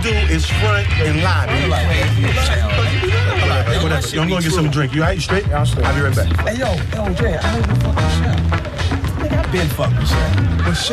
do is front and lie. I'm gonna get some drink. You all right? You straight? Yeah, I'm straight. I'll be right back. Hey, yo, Jay, I heard you fucking Chef. Nigga, I been fucking Chef. But